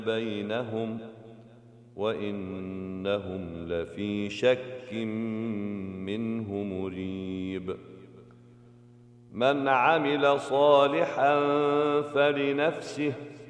بينهم وإنهم لفي شك منه مريب. من عمل صالحا فلنفسه